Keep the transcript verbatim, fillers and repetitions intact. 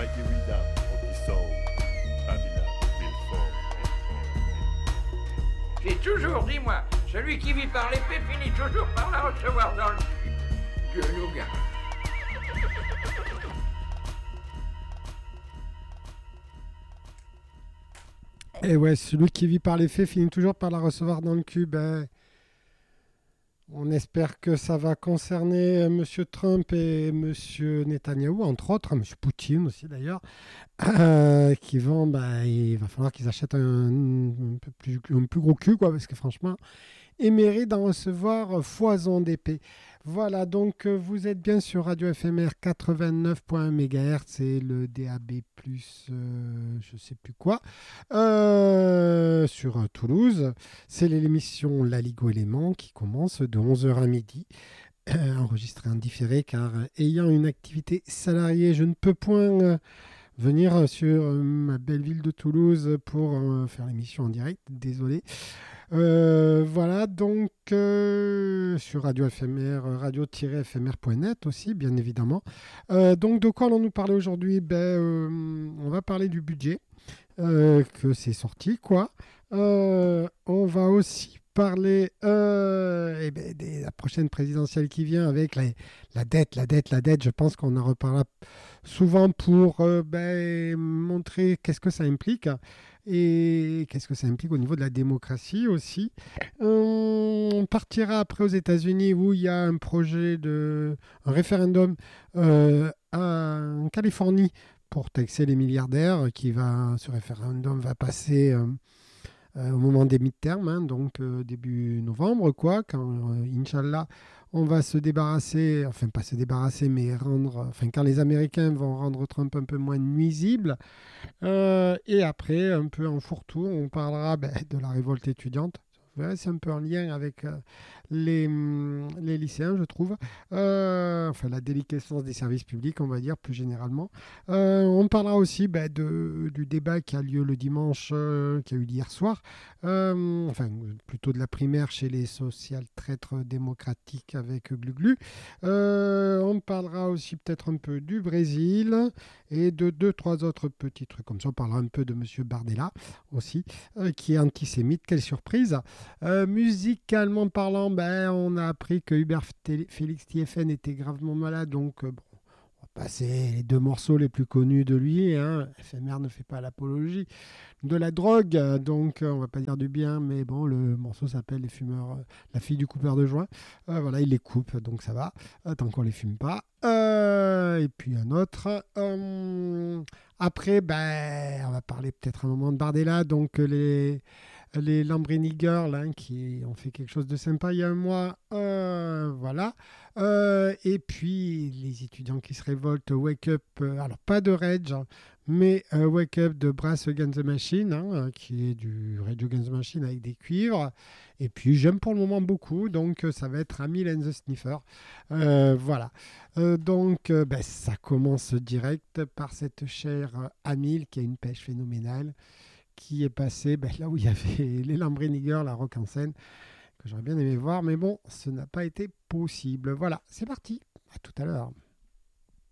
Maggie William, Rocky Soul, Babylon, Milford. J'ai toujours dit, moi, celui qui vit par l'épée finit toujours par la recevoir dans le cul. Dieu nous garde. Et ouais, celui qui vit par les faits finit toujours par la recevoir dans le cul. Ben, on espère que ça va concerner euh, M. Trump et M. Netanyahou, entre autres, M. Poutine aussi d'ailleurs, euh, qui vont, ben, il va falloir qu'ils achètent un, un peu plus, un plus gros cul, quoi, parce que franchement, ils méritent d'en recevoir foison d'épée. Voilà, donc euh, vous êtes bien sur Radio F M R quatre-vingt-neuf point un mégahertz et le D A B plus, euh, je sais plus quoi, euh, sur euh, Toulouse. C'est l'émission La Ligue aux éléments qui commence de onze heures à midi, euh, enregistrée en différé car euh, ayant une activité salariée, je ne peux point euh, venir sur euh, ma belle ville de Toulouse pour euh, faire l'émission en direct, désolé. Euh, voilà, donc euh, sur Radio F M R, radio-f m r point net aussi, bien évidemment. Euh, donc de quoi allons-nous parler aujourd'hui? Ben, euh, on va parler du budget, euh, que c'est sorti, quoi. Euh, on va aussi parler euh, eh ben, de la prochaine présidentielle qui vient avec la, la dette, la dette, la dette. Je pense qu'on en reparlera souvent pour euh, ben, montrer qu'est-ce que ça implique. Et qu'est-ce que ça implique au niveau de la démocratie aussi. On partira après aux États-Unis où il y a un projet de un référendum euh, à, en Californie pour taxer les milliardaires. Qui va, ce référendum va passer euh, euh, au moment des midterms, hein, donc euh, début novembre, quoi, quand euh, Inch'Allah on va se débarrasser, enfin pas se débarrasser, mais rendre, enfin quand les Américains vont rendre Trump un peu moins nuisible. Euh, et après, un peu en fourre-tout, on parlera ben, de la révolte étudiante. Ouais, c'est un peu en lien avec euh, les, hum, les lycéens, je trouve. Euh, enfin, la déliquescence des services publics, on va dire, plus généralement. Euh, on parlera aussi ben, de, du débat qui a lieu le dimanche, euh, qui a eu hier soir. Euh, enfin, plutôt de la primaire chez les social-traîtres démocratiques avec Gluglu. Euh, on parlera aussi peut-être un peu du Brésil et de deux, trois autres petits trucs comme ça. On parlera un peu de M. Bardella aussi, euh, qui est antisémite. Quelle surprise! Euh, musicalement parlant, ben, on a appris que Hubert Félix Thiéphane était gravement malade, donc euh, bon, on va passer les deux morceaux les plus connus de lui. Hein. F M R ne fait pas l'apologie de la drogue, donc euh, on va pas dire du bien, mais bon, le morceau s'appelle Les fumeurs, euh, la fille du coupeur de joint. Euh, voilà, il les coupe, donc ça va, euh, tant qu'on les fume pas. Euh, et puis un autre. Euh, après, ben, on va parler peut-être un moment de Bardella, donc euh, les les Lamborghini Girls hein, qui ont fait quelque chose de sympa il y a un mois, euh, voilà. Euh, et puis les étudiants qui se révoltent, Wake Up, euh, alors pas de Rage, hein, mais euh, Wake Up de Brass Against the Machine, hein, qui est du Rage Against the Machine avec des cuivres. Et puis j'aime pour le moment beaucoup, donc ça va être Amil and the Sniffer. Euh, voilà. Euh, donc euh, ben, ça commence direct par cette chère Amil qui a une pêche phénoménale, qui est passé ben, là où il y avait les Lamborghini Girls, la rock en scène, que j'aurais bien aimé voir, mais bon, ce n'a pas été possible. Voilà, c'est parti, à tout à l'heure.